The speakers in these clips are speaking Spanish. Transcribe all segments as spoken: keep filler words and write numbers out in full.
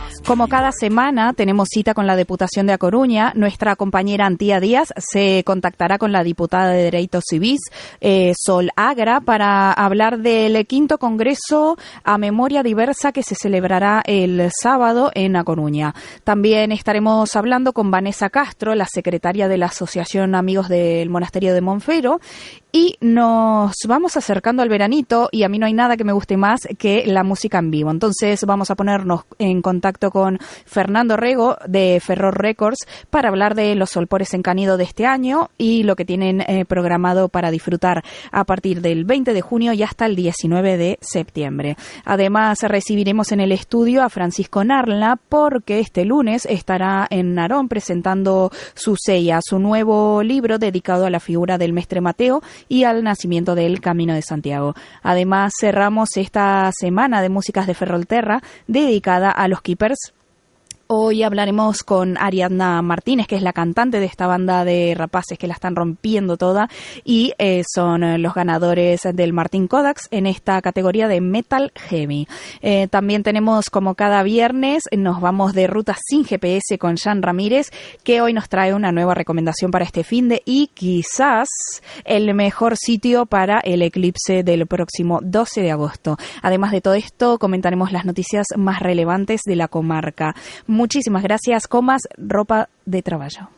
Como cada semana tenemos cita con la Deputación de A Coruña, nuestra compañera Antía Díaz se contactará con la diputada de Dereitos Civís, eh, Sol Agra, para hablar del quinto Congreso a Memoria Diversa que se celebrará el sábado en A Coruña. También estaremos hablando con Vanessa Castro, la secretaria de la Asociación Amigos del Monasterio de Monfero, y nos vamos acercando al veranito y a mí no hay nada que me guste más que la música en vivo. Entonces vamos a ponernos en contacto con Fernando Rego de Ferror Records para hablar de los Solpores en Canido de este año y lo que tienen eh, programado para disfrutar a partir del veinte de junio y hasta el diecinueve de septiembre. Además recibiremos en el estudio a Francisco Narla porque este lunes estará en Narón presentando su sella, su nuevo libro dedicado a la figura del Mestre Mateo y al nacimiento del Camino de Santiago. Además, cerramos esta semana de músicas de Ferrolterra dedicada a los Keepers. Hoy hablaremos con Ariadna Martínez, que es la cantante de esta banda de rapaces que la están rompiendo toda y eh, son los ganadores del Martín Kodaks en esta categoría de Metal Heavy. Eh, también tenemos, como cada viernes, nos vamos de ruta sin G P S con Jan Ramírez, que hoy nos trae una nueva recomendación para este finde y quizás el mejor sitio para el eclipse del próximo doce de agosto. Además de todo esto, comentaremos las noticias más relevantes de la comarca. Muchísimas gracias. Comas ropa de trabajo.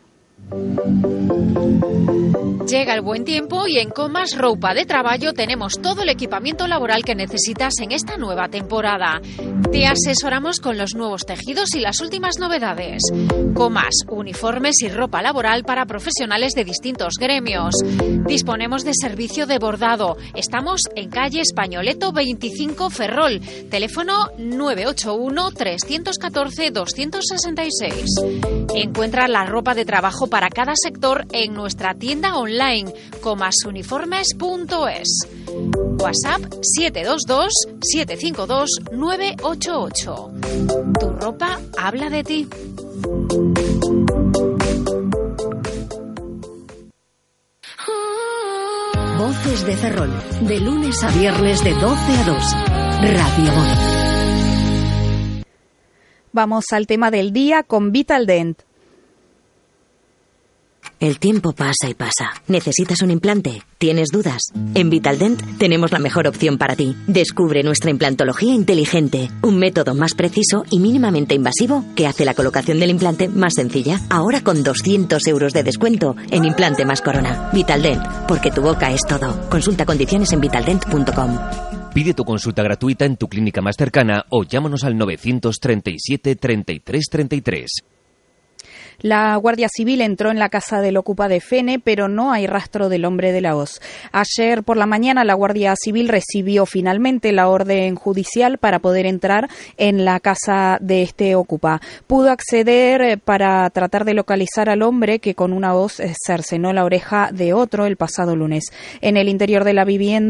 Llega el buen tiempo y en Comas Roupa de Traballo tenemos todo el equipamiento laboral que necesitas en esta nueva temporada. Te asesoramos con los nuevos tejidos y las últimas novedades. Comas, uniformes y ropa laboral para profesionales de distintos gremios. Disponemos de servicio de bordado. Estamos en calle Españoleto veinticinco Ferrol. Teléfono nueve ocho uno, tres uno cuatro, dos seis seis. Encuentra la ropa de trabajo para cada sector en nuestra tienda online comasuniformes punto es. WhatsApp siete dos dos, siete cinco dos, nueve ocho ocho. Tu ropa habla de ti. Voces de Ferrol, de lunes a viernes de doce a dos. Radio Voz. Vamos al tema del día con Vitaldent. El tiempo pasa y pasa. ¿Necesitas un implante? ¿Tienes dudas? En Vitaldent tenemos la mejor opción para ti. Descubre nuestra implantología inteligente, un método más preciso y mínimamente invasivo que hace la colocación del implante más sencilla. Ahora con doscientos euros de descuento en implante más corona. Vitaldent, porque tu boca es todo. Consulta condiciones en vitaldent punto com. Pide tu consulta gratuita en tu clínica más cercana o llámanos al novecientos treinta y siete, treinta y tres, treinta y tres. La Guardia Civil entró en la casa del Ocupa de Fene, pero no hay rastro del hombre de la hoz. Ayer por la mañana la Guardia Civil recibió finalmente la orden judicial para poder entrar en la casa de este Ocupa. Pudo acceder para tratar de localizar al hombre que con una hoz cercenó la oreja de otro el pasado lunes. En el interior de la vivienda